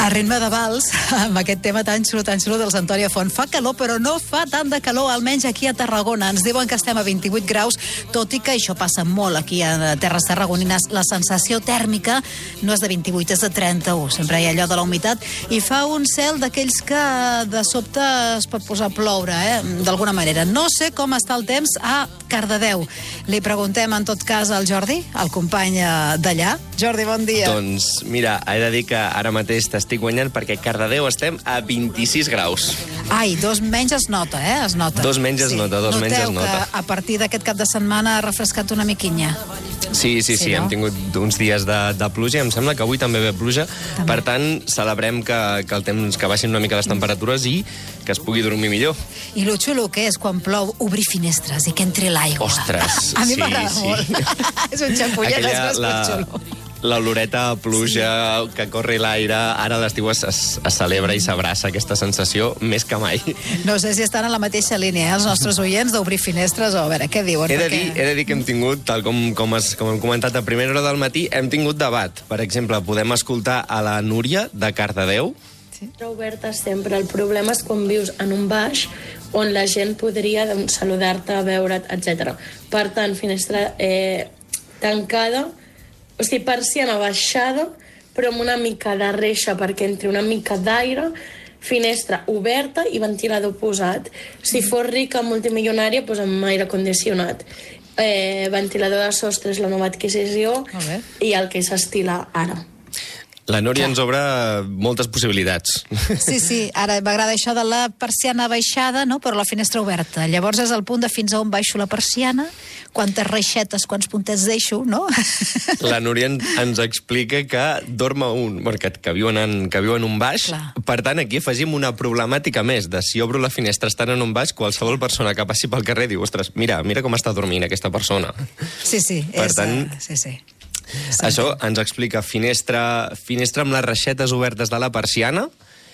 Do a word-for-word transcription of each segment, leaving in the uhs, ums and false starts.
A ritme de vals, amb aquest tema tan xulo, tan xulo dels Antònia Font. Fa calor, però no fa tant de calor, almenys aquí a Tarragona. Ens diuen que estem a vint-i-vuit graus, tot i que això passa molt aquí a terres tarragonines. La sensació tèrmica no és de vint-i-vuit, és de trenta-u. Sempre hi ha allò de la humitat. I fa un cel d'aquells que de sobte es pot posar a ploure, eh? D'alguna manera. No sé com està el temps a Cardedeu. Li preguntem, en tot cas, al Jordi, el company d'allà. Jordi, bon dia. Doncs, mira, he de dir que ara mateix t'estic guanyant perquè a Cardedeu estem a vint-i-sis graus. Ai, dos menys es nota, eh? Es nota. Dos menys es nota, dos menys es nota. Noteu que a partir d'aquest cap de setmana ha refrescat una miquinya. Sí, sí, sí, sí, no? Hem tingut uns dies de, de pluja i em sembla que avui també ve pluja. També. Per tant, celebrem que, que el temps, que baixin una mica les temperatures i que es pugui dormir millor. I lo xulo que és quan plou obrir finestres i que entri l'aigua. Ostres, a mi sí, m'agrada sí. molt. És un xampullet, Aquella, és la... xulo. L'oloreta a pluja, sí, que corre l'aire, ara a l'estiu es, es, es celebra i s'abraça aquesta sensació més que mai. No sé si estan en la mateixa línia, eh, els nostres oients, d'obrir finestres, o a veure, què diuen? He de, perquè... dir, he de dir que hem tingut, tal com, com, es, com hem comentat a primera hora del matí, hem tingut debat. Per exemple, podem escoltar a la Núria, de Cardedeu. Sí. Oberta sempre. El problema és quan vius en un baix on la gent podria doncs, saludar-te, veure't, etcètera. Per tant, finestra eh, tancada, o sigui, persiana baixada, però amb una mica de reixa perquè entri una mica d'aire, finestra oberta i ventilador posat. Si fos rica, multimilionària, doncs amb aire condicionat. Eh, ventilador de sostre és la nova adquisició i el que s'estila ara. La Núria ens obre moltes possibilitats. Sí, sí, ara m'agrada això de la persiana baixada, no? Però la finestra oberta. Llavors és el punt de fins a on baixo la persiana, quantes reixetes, quants puntets deixo, no? La Núria ens explica que dorm un, que, que, viuen en, que viuen en un baix. Clar. Per tant, aquí afegim una problemàtica més de si obro la finestra estant en un baix, qualsevol persona que passi pel carrer diu, ostres, mira, mira com està dormint aquesta persona. Sí, sí. Per és, tant, sí, sí. Sí. Això ens explica finestra, finestra amb les reixetes obertes de la persiana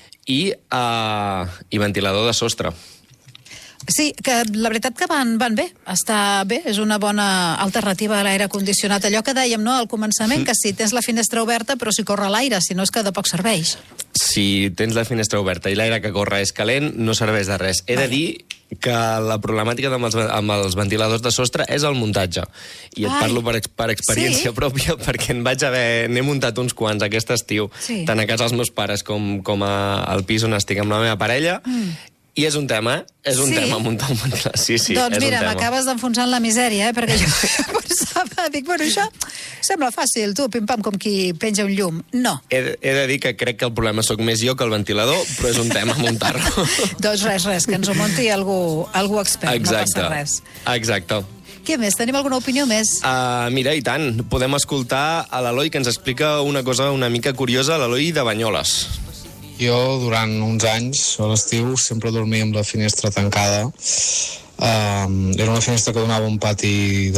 i, uh, i ventilador de sostre. Sí, que la veritat que van, van bé, està bé, és una bona alternativa a l'aire condicionat. Allò que dèiem, no?, al començament, que si tens la finestra oberta però si corre l'aire, si no és que de poc serveix. Si tens la finestra oberta i l'aire que corre és calent, no serveix de res. He de dir que la problemàtica amb els, amb els ventiladors de sostre és el muntatge. I et Ai, parlo per, per experiència sí? pròpia, perquè en vaig haver... N'he muntat uns quants aquest estiu, sí. tant a casa dels meus pares com, com a, al pis on estic amb la meva parella, mm. i és un tema, és un sí? tema muntar un ventilador. Sí, sí, doncs és mira, un tema. m'acabes d'enfonsar en la misèria, eh? Perquè jo pensava, dic, bueno, això sembla fàcil, tu, pim-pam, com qui penja un llum. No. He, he de dir que crec que el problema sóc més jo que el ventilador, però és un tema muntar-lo. Doncs res, res, que ens ho munti algú, algú expert, Exacte. No passa res. Exacte. Què més? Tenim alguna opinió més? Uh, mira, i tant. Podem escoltar a l'Eloi, que ens explica una cosa una mica curiosa, l'Eloi de Banyoles. Jo, durant uns anys, a l'estiu, sempre dormia amb la finestra tancada. Um, era una finestra que donava un pati